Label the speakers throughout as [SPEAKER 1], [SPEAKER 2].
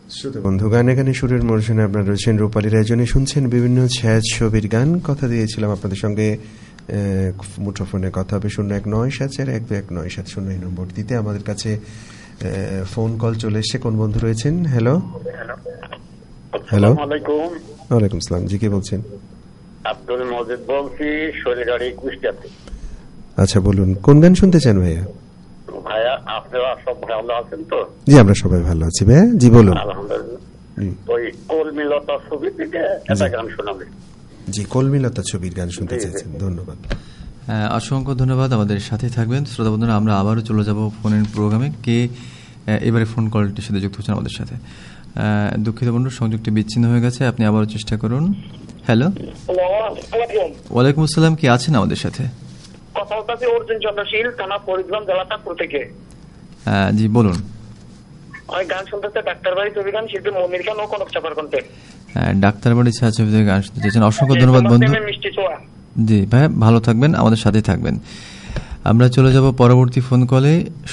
[SPEAKER 1] শ্রোতা বন্ধু, গানে গানে সুরের মর্ষণে আপনারা রয়েছেন রূপালীর আয়োজনে, শুনছেন বিভিন্ন ছায়াছবির গান। কথা দিয়েছিলাম আপনাদের সঙ্গে মুঠোফোনে কথা হবে 0194412197 এই নম্বর দিতে। আমাদের কাছে ফোন কল চলে এসছে। কোন বন্ধু রয়েছেন? হ্যালো হ্যালো, ওয়ালাইকুম আসসালাম। জি, কে বলছেন?
[SPEAKER 2] আব্দুল মজিদ বলছি, শৈলগাড়ি কুষ্টিয়াতে।
[SPEAKER 1] আচ্ছা, বলুন কোন গান শুনতে চান ভাইয়া?
[SPEAKER 2] ভাইয়া আপনারা সব ভালো আছেন তো?
[SPEAKER 1] জি, আমরা সবাই ভালো আছি ভাইয়া। জি বলুন।
[SPEAKER 2] আলহামদুলিল্লাহ। ওই কলমিলতা ছবি থেকে একটা গান শোনাবে।
[SPEAKER 1] জি, কলমিলতা ছবির গান শুনতে চাইছেন, ধন্যবাদ।
[SPEAKER 3] অসংখ্য ধন্যবাদ, আমাদের সাথে থাকবেন। শ্রোতা বন্ধুরা, আমরা আবারও চলে যাব ফোনের প্রোগ্রামে। কে এবারে ফোন কলটির সাথে যুক্ত হচ্ছেন আমাদের সাথে? দুঃখিত বন্ধু, সংযোগটি বিচ্ছিন্ন হয়ে গেছে, আপনি আবারও চেষ্টা করুন। হ্যালো, ওয়ালাইকুম আসসালাম, কি আছেন আমাদের সাথে?
[SPEAKER 2] অর্জুন চন্দ্রশীল, থানা ফরিদগঞ্জ, জেলা চাঁদপুর থেকে।
[SPEAKER 3] জি বলুন।
[SPEAKER 2] গান শুনতে ডাক্তার বাড়ি ছবি গান, শিল্পী মনির খান ও কনক চাপার কণ্ঠে।
[SPEAKER 3] ডাক্তার বাড়ি ছায়াছবি থেকে গান শুনতে চেয়েছেন, অসংখ্য ধন্যবাদ বন্ধু। জি ভাই, ভালো থাকবেন, আমাদের সাথে থাকবেন। আমরা চলে যাব পরবর্তী ফোন কলে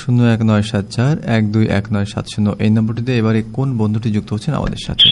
[SPEAKER 3] 0194121970 এই নম্বরটিতে। এবারে কোন বন্ধুটি যুক্ত হচ্ছেন আমাদের সাথে?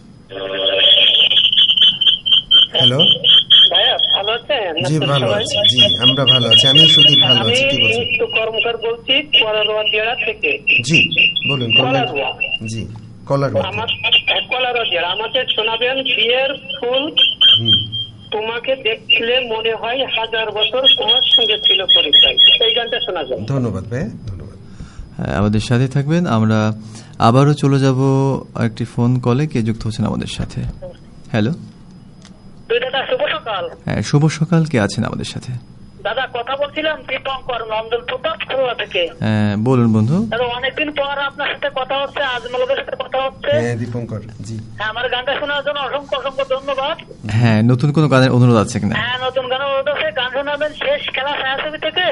[SPEAKER 1] হ্যালো
[SPEAKER 2] ভাইয়া, ভালো আছেন?
[SPEAKER 1] জি ভালো আছি। জি, আমরা ভালো আছি। আমি সুদীপ ভালো আছি। কি বলছেন?
[SPEAKER 2] আমি কর্মকার বলছি, কলারোয়া জেলা থেকে।
[SPEAKER 1] জি বলুন। জি, কলারোয়া।
[SPEAKER 2] কলারোয়া জেলা। আমাকে শোনাবেন বিয়ের ফুল। তোমাকে দেখলে মনে হয় 1000 বছর তোমার সঙ্গে ছিল পরিচয়। এই গানটা শোনাবেন। ধন্যবাদ ভাই, ধন্যবাদ।
[SPEAKER 3] আমাদের সাথে থাকবেন। আমরা আবারও চলে যাব একটি ফোন কলে। কে যুক্ত হচ্ছেন আমাদের সাথে? হ্যালো
[SPEAKER 2] দাদা, শুভ সকাল।
[SPEAKER 3] হ্যাঁ, শুভ সকাল, কে আছেন আমাদের সাথে?
[SPEAKER 2] দাদা, কথা বলছিলাম দীপঙ্কর, নন্দনপ্রতাপ খুলনা থেকে।
[SPEAKER 3] হ্যাঁ বলুন বন্ধু।
[SPEAKER 2] দাদা, অনেকদিন পর আপনার সাথে কথা হচ্ছে, আজমলের সাথে কথা হচ্ছে।
[SPEAKER 1] হ্যাঁ দীপঙ্কর জি।
[SPEAKER 2] হ্যাঁ, আমার গানটা শোনার জন্য অসংখ্য অসংখ্য ধন্যবাদ।
[SPEAKER 3] হ্যাঁ, নতুন কোন গানের অনুরোধ আছে কিনা?
[SPEAKER 2] হ্যাঁ, নতুন গানের অনুরোধ আছে। গান শোনাবেন শেষ খেলা ছায়াছবি থেকে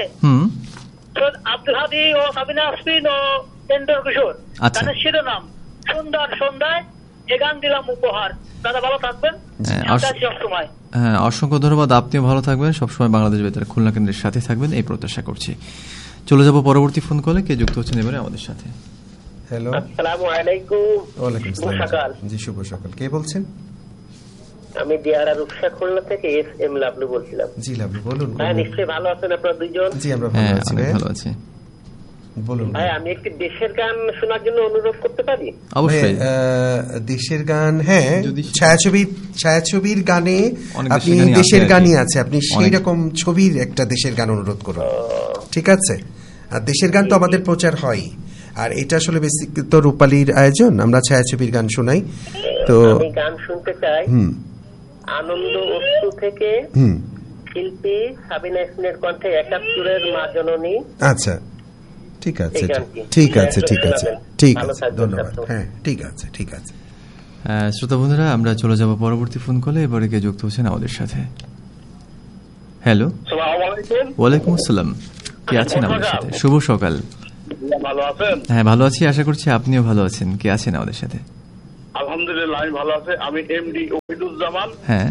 [SPEAKER 2] আব্দুল হাদি ও সাবিনা আসফিন ও এন্ডর কিশোর। গানের শিরোনাম সুন্দর সন্ধ্যায়, এ গান দিলাম উপহার। দাদা ভালো থাকবেন।
[SPEAKER 3] হ্যাঁ, অসংখ্য ধন্যবাদ। আপনিও ভালো থাকবেন, সবসময় বাংলাদেশ বেতার খুলনা কেন্দ্রের সাথে থাকবেন, এই প্রত্যাশা করছি। চলে যাব পরবর্তী ফোন কলে। কে যুক্ত হচ্ছেন এবারে আমাদের সাথে?
[SPEAKER 1] হ্যালো,
[SPEAKER 2] আসসালামু আলাইকুম।
[SPEAKER 1] ওয়ালাইকুম আসসালাম। জি, শুভ সকাল। কে বলছেন?
[SPEAKER 2] আমি দিয়ারা রূপসা খুলনা থেকে এস এম লাবলু বলছিলাম।
[SPEAKER 1] জি লাবলু, বলুন।
[SPEAKER 2] হ্যাঁ, নিশ্চয়ই ভালো আছেন আপনারা দুইজন?
[SPEAKER 1] জি, আমরা ভালো আছি।
[SPEAKER 3] ভালো আছি,
[SPEAKER 1] বলুন
[SPEAKER 2] ভাই। আমি একটি দেশের গান শোনার জন্য অনুরোধ করতে পারি?
[SPEAKER 3] অবশ্যই।
[SPEAKER 1] দেশের গান, হ্যাঁ। ছায়াছবির গানে আপনি দেশের গানই আছে, আপনি সেই রকম ছবির একটা দেশের গান অনুরোধ করুন, ঠিক আছে? আর দেশের গান তো আমাদের প্রচার হয়, আর এটা আসলে বেসিক তো রূপালীর আয়োজন, আমরা ছায়াছবির গান শোনাই। তো
[SPEAKER 2] আমি গান শুনতে চাই আনন্দ অশ্রু থেকে, শিল্পী সাবিনা ইয়াসমিনের কণ্ঠে 71-এর মা জননী।
[SPEAKER 1] আচ্ছা, ঠিক আছে, ঠিক আছে, ঠিক আছে, ঠিক আছে, ধন্যবাদ। হ্যাঁ, ঠিক আছে, ঠিক আছে।
[SPEAKER 3] শ্রোতা বন্ধুরা, আমরা চলে যাব পরবর্তী ফোন কলে। এবারে কে যুক্ত হচ্ছেন আমাদের সাথে? হ্যালো, ওয়ালাইকুম আসসালাম, কে আছেন আমাদের সাথে? শুভ সকাল।
[SPEAKER 2] ভালো আছেন?
[SPEAKER 3] হ্যাঁ ভালো আছি, আশা করছি আপনিও ভালো আছেন। কে আছেন আমাদের সাথে?
[SPEAKER 2] আলহামদুলিল্লাহ, আমি ভালো আছি। আমি এমডি ওহিদুজ্জামান,
[SPEAKER 3] হ্যাঁ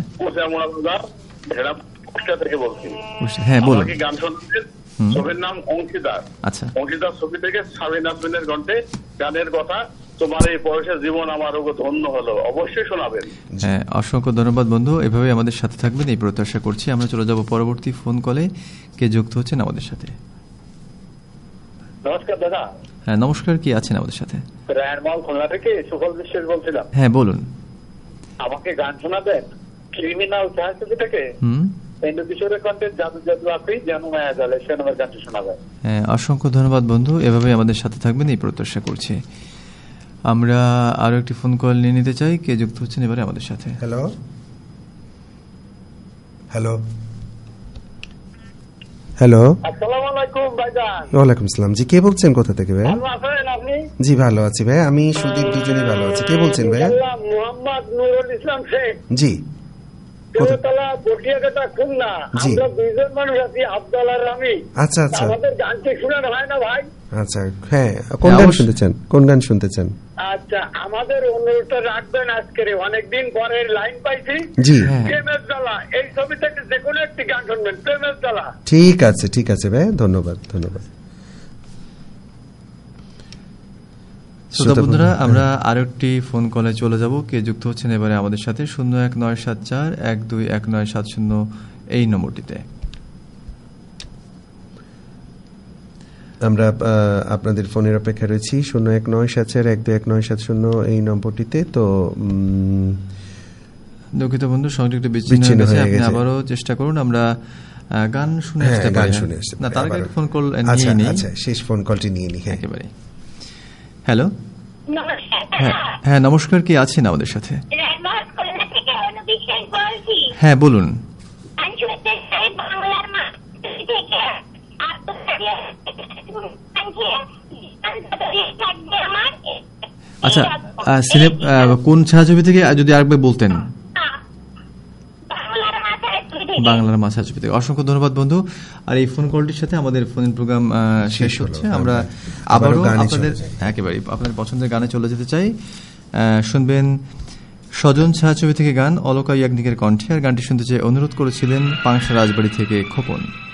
[SPEAKER 2] থেকে বলছি।
[SPEAKER 3] হ্যাঁ বলুন।
[SPEAKER 2] গান শুনছেন, ছবির নাম অংশীদার।
[SPEAKER 3] আচ্ছা,
[SPEAKER 2] অংশীদার ছবি থেকে সাবিনা ইয়াসমিনের কণ্ঠে গানের কথা, তোমার এই বয়সে জীবন আমার ধন্য হলো। অবশ্যই শোনাবেন।
[SPEAKER 3] হ্যাঁ, অসংখ্য ধন্যবাদ বন্ধু, এভাবে আমাদের সাথে থাকবেন, এই প্রত্যাশা করছি। আমরা চলে যাব পরবর্তী ফোন কলে। কে যুক্ত হচ্ছেন আমাদের সাথে?
[SPEAKER 2] নমস্কার দাদা।
[SPEAKER 3] হ্যাঁ নমস্কার, কি আছেন আমাদের সাথে?
[SPEAKER 2] রায়নমল খুলনা থেকে সুফল বিশ্বাস বলছিলাম।
[SPEAKER 3] হ্যাঁ বলুন।
[SPEAKER 2] আমাকে গান শোনাবেন ক্রিমিনাল ছায়াছবি থেকে এন্ডর কিশোরের কণ্ঠে জাদু জাদু আপনি যেন মায়া জালে, সে নামের গানটি শোনাবেন।
[SPEAKER 3] হ্যাঁ, অসংখ্য ধন্যবাদ বন্ধু, এভাবে আমাদের সাথে থাকবেন, এই প্রত্যাশা করছি। আমরা আরো একটি ফোন কল নিয়ে নিতে চাই। কে যুক্ত হচ্ছেন এবারে আমাদের সাথে?
[SPEAKER 1] হ্যালো হ্যালো হ্যালো,
[SPEAKER 2] আসসালামু আলাইকুম ভাইজান।
[SPEAKER 1] ওয়ালাইকুম আসসালাম। জি, কে বলছেন? কোথা থেকে ভাই?
[SPEAKER 2] ভালো আছেন আপনি?
[SPEAKER 1] জি ভালো আছি ভাই, আমি সুদীপ, দুজনেই ভালো আছি। কে বলছেন ভাই?
[SPEAKER 2] মোহাম্মদ নুরুল ইসলাম শেখ।
[SPEAKER 1] জি,
[SPEAKER 2] খুলনা। আমরা দুইজন মানুষ আছি, আব্দুল আর আমি।
[SPEAKER 1] আচ্ছা আচ্ছা,
[SPEAKER 2] আমাদের গানটি শোনানো হয় না ভাই?
[SPEAKER 1] আচ্ছা, হ্যাঁ, কোন গান শুনতে চান? কোন গান শুনতে চান?
[SPEAKER 2] আচ্ছা, আমাদের অনুরোধটা রাখবেন আজকের, অনেকদিন পরে লাইন পাইছি।
[SPEAKER 1] জি,
[SPEAKER 2] প্রেমের জ্বালা, এই ছবি থেকে যে কোনো একটি গান শুনবেন, প্রেমের জ্বালা।
[SPEAKER 1] ঠিক আছে, ঠিক আছে ভাই, ধন্যবাদ, ধন্যবাদ।
[SPEAKER 3] শ্রোতা বন্ধুরা, আমরা আরেকটি ফোন কলে চলে যাব। কে যুক্ত হচ্ছেন এবারে আমাদের সাথে 019741219770 এই নম্বরটিতে।
[SPEAKER 1] আমরা আপনাদের ফোনের অপেক্ষা রয়েছি 019741219770 এই নম্বরটিতে। তো
[SPEAKER 3] দুঃখিত বন্ধু, সংযুক্ত বিচ্ছিন্ন হয়ে গেছে। আপনি আবারও চেষ্টা করুন। আমরা গান শুনে আসতে পারি না, তার আগে ফোন কল নিয়ে নিই।
[SPEAKER 1] আচ্ছা, শেষ ফোন কলটি নিয়ে নিই।
[SPEAKER 3] একেবারে। হ্যালো, হ্যাঁ নমস্কার, কি আছেন আমাদের সাথে? হ্যাঁ বলুন। আচ্ছা, কোন ছায়াছবি থেকে যদি আরেকবার বলতেন? বাংলার মাছা ছবি থেকে। অসংখ্য ধন্যবাদ বন্ধু। আর এই ফোন কলটির সাথে আমাদের ফোন প্রোগ্রাম শেষ হচ্ছে। আমরা আবারও আপনাদের আপনাদের পছন্দের গানে চলে যেতে চাই। শুনবেন স্বজন ছায়াছবি থেকে গান, অলকা ইয়াগনিকের কণ্ঠে। আর গানটি শুনতে চেয়ে অনুরোধ করেছিলেন পাংশা রাজবাড়ি থেকে খোকন।